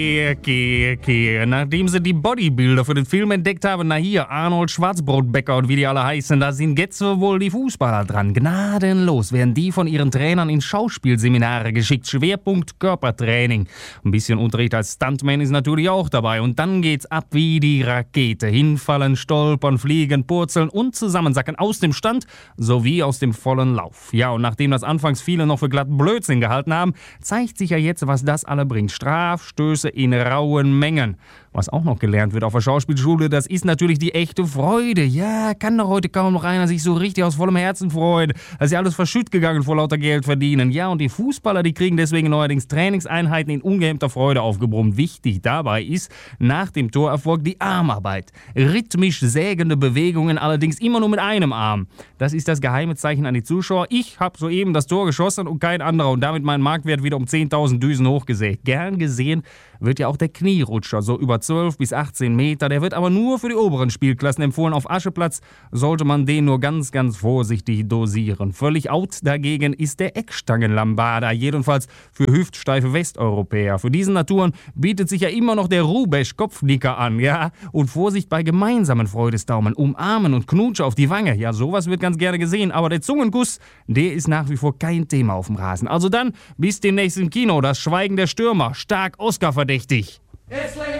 Okay. Nachdem sie die Bodybuilder für den Film entdeckt haben, na hier, Arnold Schwarzbrotbecker und wie die alle heißen, da sind jetzt wohl die Fußballer dran. Gnadenlos werden die von ihren Trainern in Schauspielseminare geschickt. Schwerpunkt Körpertraining. Ein bisschen Unterricht als Stuntman ist natürlich auch dabei. Und dann geht's ab wie die Rakete. Hinfallen, stolpern, fliegen, purzeln und zusammensacken aus dem Stand sowie aus dem vollen Lauf. Ja, und nachdem das anfangs viele noch für glatten Blödsinn gehalten haben, zeigt sich ja jetzt, was das alle bringt. Strafstöße in rauen Mengen. Was auch noch gelernt wird auf der Schauspielschule, das ist natürlich die echte Freude. Ja, kann doch heute kaum noch einer sich so richtig aus vollem Herzen freuen. Das ist ja alles verschütt gegangen vor lauter Geld verdienen. Ja, und die Fußballer, die kriegen deswegen neuerdings Trainingseinheiten in ungehemmter Freude aufgebrummt. Wichtig dabei ist nach dem Torerfolg die Armarbeit. Rhythmisch sägende Bewegungen, allerdings immer nur mit einem Arm. Das ist das geheime Zeichen an die Zuschauer. Ich habe soeben das Tor geschossen und kein anderer und damit meinen Marktwert wieder um 10.000 Düsen hochgesägt. Gern gesehen wird ja auch der Knierutscher, so über 12 bis 18 Meter. Der wird aber nur für die oberen Spielklassen empfohlen. Auf Ascheplatz sollte man den nur ganz, ganz vorsichtig dosieren. Völlig out dagegen ist der Eckstangenlambada, jedenfalls für hüftsteife Westeuropäer. Für diesen Naturen bietet sich ja immer noch der Rubesch-Kopfnicker an, ja? Und Vorsicht bei gemeinsamen Freudesdaumen, umarmen und Knutsche auf die Wange. Ja, sowas wird ganz gerne gesehen, aber der Zungenkuss, der ist nach wie vor kein Thema auf dem Rasen. Also dann, bis demnächst im Kino, das Schweigen der Stürmer, stark Oscar verdächtig.